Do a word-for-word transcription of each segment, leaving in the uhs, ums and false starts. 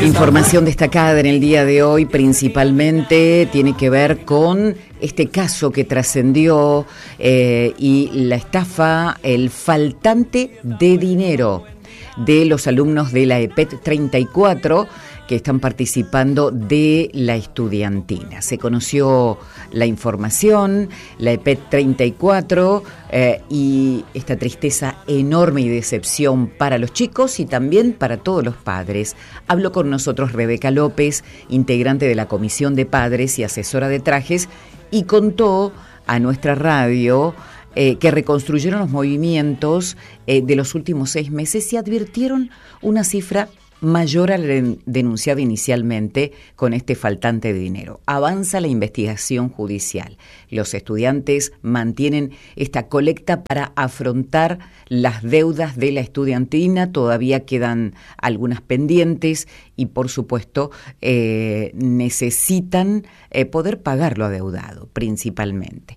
Información destacada en el día de hoy principalmente tiene que ver con este caso que trascendió eh, y la estafa, el faltante de dinero de los alumnos de la E P E T treinta y cuatro que están participando de la estudiantina. Se conoció la información, la E P E T treinta y cuatro eh, y esta tristeza enorme y decepción para los chicos y también para todos los padres. Habló con nosotros Rebeca López, integrante de la Comisión de Padres y asesora de trajes, y contó a nuestra radio Eh, que reconstruyeron los movimientos eh, de los últimos seis meses y advirtieron una cifra mayor a la denunciada inicialmente con este faltante de dinero. Avanza la investigación judicial. Los estudiantes mantienen esta colecta para afrontar las deudas de la estudiantina. Todavía quedan algunas pendientes y, por supuesto, eh, necesitan eh, poder pagar lo adeudado, principalmente.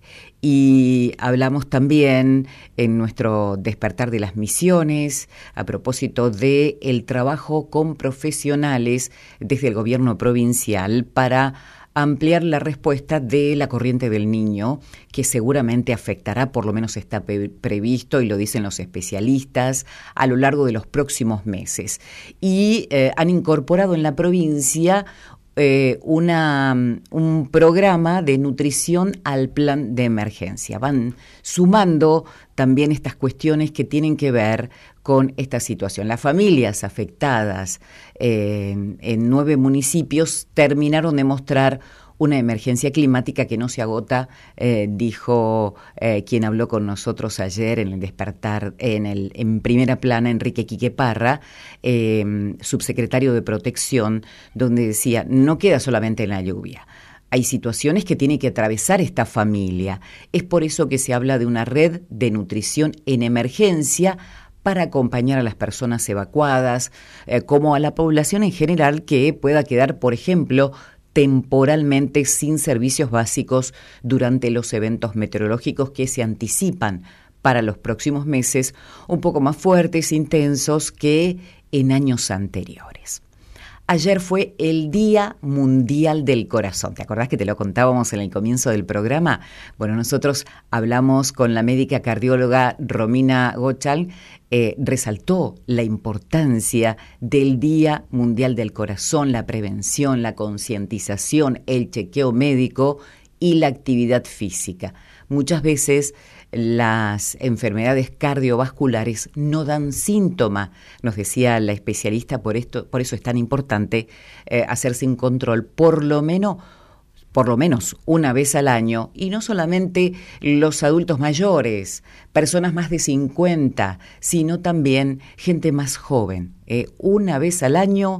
Y hablamos también en nuestro Despertar de las Misiones a propósito de el trabajo con profesionales desde el gobierno provincial para ampliar la respuesta de la corriente del niño, que seguramente afectará, por lo menos está pe- previsto, y lo dicen los especialistas, a lo largo de los próximos meses. Y eh, han incorporado en la provincia Eh, una, un programa de nutrición al plan de emergencia. Van sumando también estas cuestiones que tienen que ver con esta situación. Las familias afectadas eh, en nueve municipios terminaron de mostrar una emergencia climática que no se agota, eh, dijo eh, quien habló con nosotros ayer en el Despertar, en, el, en Primera Plana, Enrique Quique Parra, eh, subsecretario de Protección, donde decía, no queda solamente en la lluvia. Hay situaciones que tiene que atravesar esta familia. Es por eso que se habla de una red de nutrición en emergencia para acompañar a las personas evacuadas, eh, como a la población en general que pueda quedar, por ejemplo, temporalmente sin servicios básicos durante los eventos meteorológicos que se anticipan para los próximos meses, un poco más fuertes, intensos que en años anteriores. Ayer fue el Día Mundial del Corazón. ¿Te acordás que te lo contábamos en el comienzo del programa? Bueno, nosotros hablamos con la médica cardióloga Romina Gochal, eh, resaltó la importancia del Día Mundial del Corazón, la prevención, la concientización, el chequeo médico y la actividad física. Muchas veces las enfermedades cardiovasculares no dan síntoma, nos decía la especialista, por esto, por eso es tan importante eh, hacerse un control por lo menos, por lo menos una vez al año, y no solamente los adultos mayores, personas más de cincuenta, sino también gente más joven. Eh, una vez al año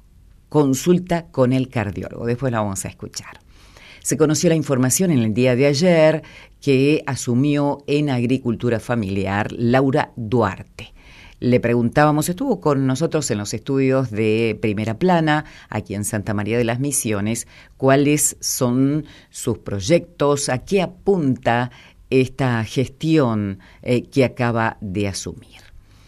consulta con el cardiólogo, después la vamos a escuchar. Se conoció la información en el día de ayer que asumió en Agricultura Familiar Laura Duarte. Le preguntábamos, estuvo con nosotros en los estudios de Primera Plana, aquí en Santa María de las Misiones, cuáles son sus proyectos, a qué apunta esta gestión eh, que acaba de asumir.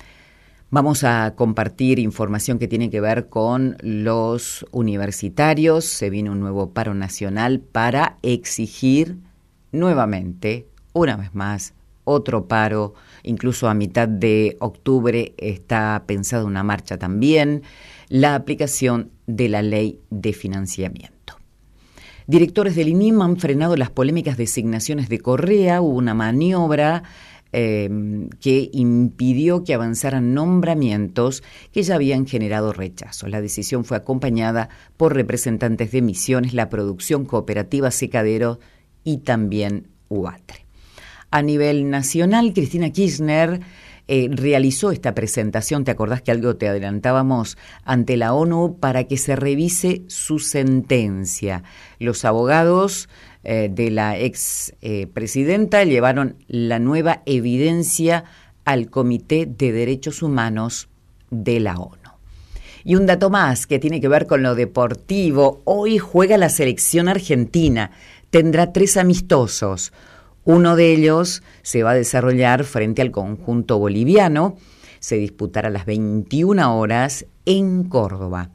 Vamos a compartir información que tiene que ver con los universitarios. Se viene un nuevo paro nacional para exigir nuevamente, una vez más, otro paro. Incluso a mitad de octubre está pensada una marcha también, la aplicación de la ley de financiamiento. Directores del I N I M han frenado las polémicas designaciones de Correa. Hubo una maniobra Eh, que impidió que avanzaran nombramientos que ya habían generado rechazo. La decisión fue acompañada por representantes de Misiones, la Producción Cooperativa Secadero y también UATRE. A nivel nacional, Cristina Kirchner eh, realizó esta presentación, ¿te acordás que algo te adelantábamos? Ante la ONU para que se revise su sentencia. Los abogados Eh, de la ex eh, presidenta llevaron la nueva evidencia al Comité de Derechos Humanos de la ONU. Y un dato más que tiene que ver con lo deportivo. Hoy juega la selección argentina. Tendrá tres amistosos. Uno de ellos se va a desarrollar frente al conjunto boliviano. Se disputará a las veintiuna horas en Córdoba.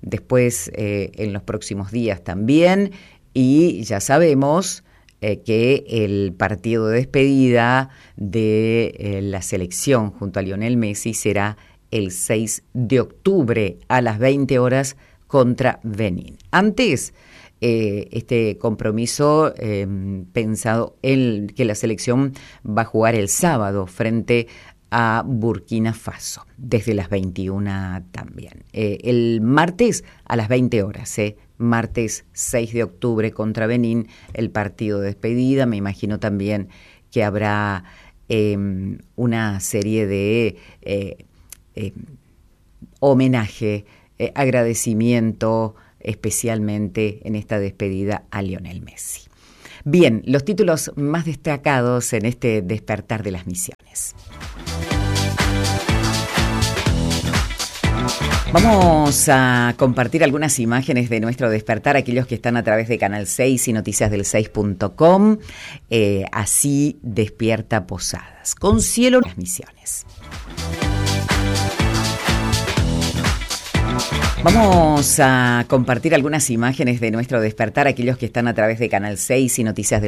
después eh, en los próximos días también, y ya sabemos eh, que el partido de despedida de eh, la selección junto a Lionel Messi será el seis de octubre a las veinte horas contra Benín. Antes, eh, este compromiso eh, pensado en que la selección va a jugar el sábado frente a Burkina Faso, desde las veintiuna también. Eh, el martes a las veinte horas, ¿eh? Martes seis de octubre contra Benín, el partido de despedida. Me imagino también que habrá eh, una serie de eh, eh, homenaje, eh, agradecimiento, especialmente en esta despedida a Lionel Messi. Bien, los títulos más destacados en este despertar de las misiones. Vamos a compartir algunas imágenes de nuestro despertar, aquellos que están a través de Canal seis y noticias del seis punto com. Eh, así despierta Posadas, con cielo en las misiones. Vamos a compartir algunas imágenes de nuestro despertar, aquellos que están a través de Canal seis y noticias del